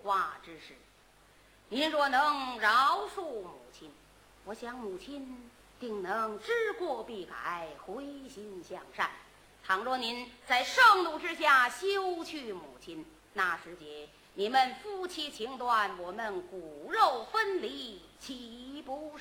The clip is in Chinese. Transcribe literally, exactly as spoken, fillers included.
化之事。您若能饶恕母亲，我想母亲定能知过必改，回心向善。倘若您在盛怒之下休去母亲，那时节你们夫妻情断，我们骨肉分离，岂不是